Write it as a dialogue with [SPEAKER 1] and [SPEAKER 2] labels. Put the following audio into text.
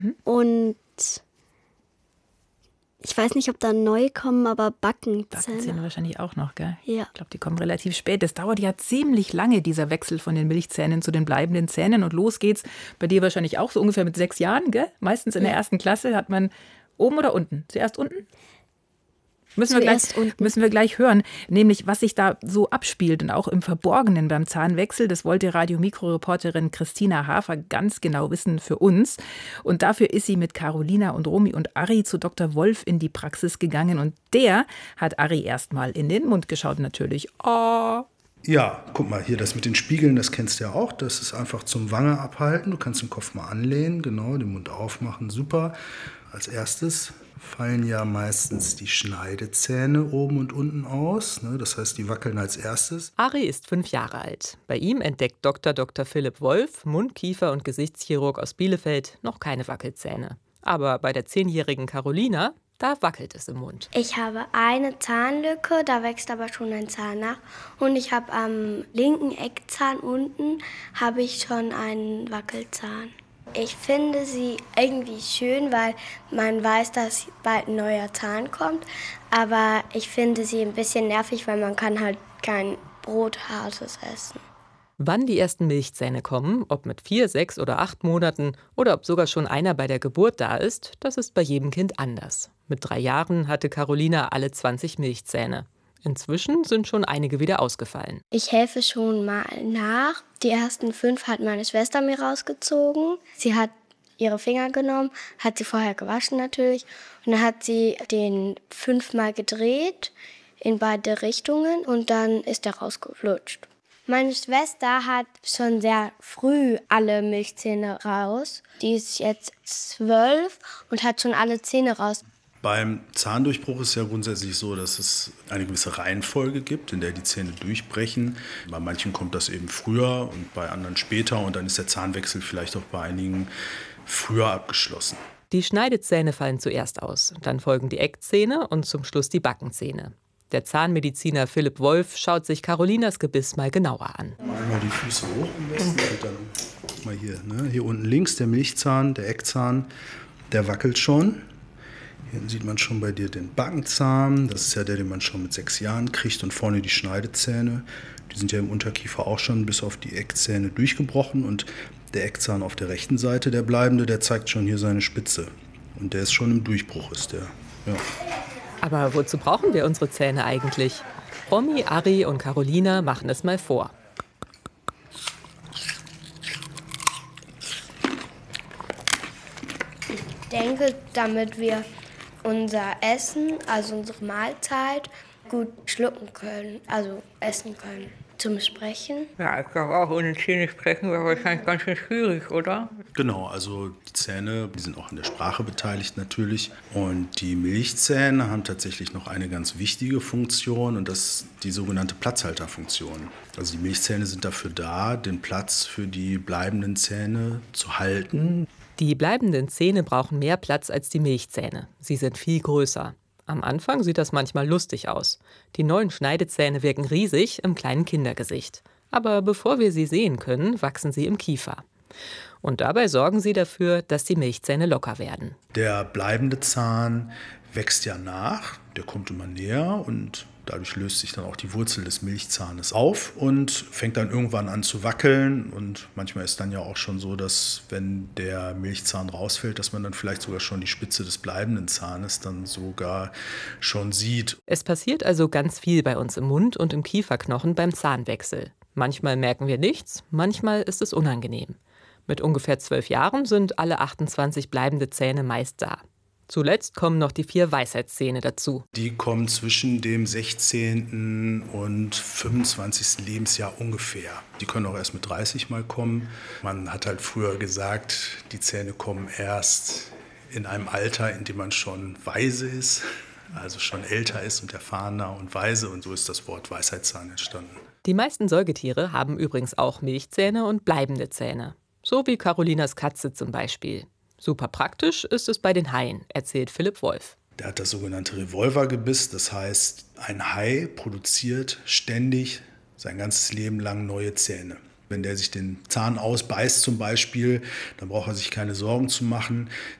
[SPEAKER 1] Und ich weiß nicht, ob da neu kommen, aber Backenzähne.
[SPEAKER 2] Backenzähne wahrscheinlich auch noch, gell?
[SPEAKER 1] Ja.
[SPEAKER 2] Ich glaube, die kommen relativ spät. Das dauert ja ziemlich lange, dieser Wechsel von den Milchzähnen zu den bleibenden Zähnen. Und los geht's bei dir wahrscheinlich auch so ungefähr mit 6 Jahren, gell? Meistens in der ersten Klasse hat man oben oder unten? Zuerst unten? Müssen wir gleich hören, nämlich was sich da so abspielt und auch im Verborgenen beim Zahnwechsel. Das wollte Radiomikro-Reporterin Christina Hafer ganz genau wissen für uns. Und dafür ist sie mit Carolina und Romy und Ari zu Dr. Wolf in die Praxis gegangen. Und der hat Ari erstmal in den Mund geschaut natürlich. Oh.
[SPEAKER 3] Ja, guck mal, hier das mit den Spiegeln, das kennst du ja auch. Das ist einfach zum Wange abhalten. Du kannst den Kopf mal anlehnen, genau, den Mund aufmachen, super. Als erstes fallen ja meistens die Schneidezähne oben und unten aus. Das heißt, die wackeln als erstes.
[SPEAKER 2] Ari ist 5 Jahre alt. Bei ihm entdeckt Dr. Philipp Wolf, Mund-, Kiefer- und Gesichtschirurg aus Bielefeld, noch keine Wackelzähne. Aber bei der 10-jährigen Carolina, da wackelt es im Mund.
[SPEAKER 4] Ich habe eine Zahnlücke, da wächst aber schon ein Zahn nach. Und ich habe am linken Eckzahn unten habe ich schon einen Wackelzahn. Ich finde sie irgendwie schön, weil man weiß, dass bald ein neuer Zahn kommt. Aber ich finde sie ein bisschen nervig, weil man kann halt kein Brothartes essen.
[SPEAKER 2] Wann die ersten Milchzähne kommen, ob mit 4, 6 oder 8 Monaten oder ob sogar schon einer bei der Geburt da ist, das ist bei jedem Kind anders. Mit 3 Jahren hatte Carolina alle 20 Milchzähne. Inzwischen sind schon einige wieder ausgefallen.
[SPEAKER 4] Ich helfe schon mal nach. Die ersten 5 hat meine Schwester mir rausgezogen. Sie hat ihre Finger genommen, hat sie vorher gewaschen natürlich. Und dann hat sie den 5-mal gedreht in beide Richtungen und dann ist er rausgeflutscht. Meine Schwester hat schon sehr früh alle Milchzähne raus. Die ist jetzt 12 und hat schon alle Zähne raus.
[SPEAKER 3] Beim Zahndurchbruch ist es ja grundsätzlich so, dass es eine gewisse Reihenfolge gibt, in der die Zähne durchbrechen. Bei manchen kommt das eben früher und bei anderen später. Und dann ist der Zahnwechsel vielleicht auch bei einigen früher abgeschlossen.
[SPEAKER 2] Die Schneidezähne fallen zuerst aus. Dann folgen die Eckzähne und zum Schluss die Backenzähne. Der Zahnmediziner Philipp Wolf schaut sich Carolinas Gebiss mal genauer an.
[SPEAKER 3] Einmal die Füße hoch am besten und dann guck mal hier. Hier unten links der Milchzahn, der Eckzahn, der wackelt schon. Hier sieht man schon bei dir den Backenzahn. Das ist ja der, den man schon mit 6 Jahren kriegt. Und vorne die Schneidezähne. Die sind ja im Unterkiefer auch schon bis auf die Eckzähne durchgebrochen. Und der Eckzahn auf der rechten Seite, der bleibende, der zeigt schon hier seine Spitze. Und der ist schon im Durchbruch, ist der. Ja.
[SPEAKER 2] Aber wozu brauchen wir unsere Zähne eigentlich? Romy, Ari und Carolina machen es mal vor.
[SPEAKER 4] Ich denke, damit wir unser Essen, also unsere Mahlzeit, gut schlucken können, also essen können. Zum Sprechen?
[SPEAKER 5] Ja, ich glaube auch, ohne Zähne sprechen wäre wahrscheinlich ganz schön schwierig, oder?
[SPEAKER 3] Genau, also die Zähne, die sind auch in der Sprache beteiligt natürlich. Und die Milchzähne haben tatsächlich noch eine ganz wichtige Funktion und das ist die sogenannte Platzhalterfunktion. Also die Milchzähne sind dafür da, den Platz für die bleibenden Zähne zu halten.
[SPEAKER 2] Die bleibenden Zähne brauchen mehr Platz als die Milchzähne. Sie sind viel größer. Am Anfang sieht das manchmal lustig aus. Die neuen Schneidezähne wirken riesig im kleinen Kindergesicht. Aber bevor wir sie sehen können, wachsen sie im Kiefer. Und dabei sorgen sie dafür, dass die Milchzähne locker werden.
[SPEAKER 3] Der bleibende Zahn wächst ja nach, der kommt immer näher und dadurch löst sich dann auch die Wurzel des Milchzahnes auf und fängt dann irgendwann an zu wackeln. Und manchmal ist dann ja auch schon so, dass wenn der Milchzahn rausfällt, dass man dann vielleicht sogar schon die Spitze des bleibenden Zahnes dann sogar schon sieht.
[SPEAKER 2] Es passiert also ganz viel bei uns im Mund und im Kieferknochen beim Zahnwechsel. Manchmal merken wir nichts, manchmal ist es unangenehm. Mit ungefähr 12 Jahren sind alle 28 bleibende Zähne meist da. Zuletzt kommen noch die 4 Weisheitszähne dazu.
[SPEAKER 3] Die kommen zwischen dem 16. und 25. Lebensjahr ungefähr. Die können auch erst mit 30 mal kommen. Man hat halt früher gesagt, die Zähne kommen erst in einem Alter, in dem man schon weise ist, also schon älter ist und erfahrener und weise. Und so ist das Wort Weisheitszahn entstanden.
[SPEAKER 2] Die meisten Säugetiere haben übrigens auch Milchzähne und bleibende Zähne. So wie Carolinas Katze zum Beispiel. Super praktisch ist es bei den Haien, erzählt Philipp Wolf.
[SPEAKER 3] Der hat das sogenannte Revolvergebiss. Das heißt, ein Hai produziert ständig sein ganzes Leben lang neue Zähne. Wenn der sich den Zahn ausbeißt zum Beispiel, dann braucht er sich keine Sorgen zu machen.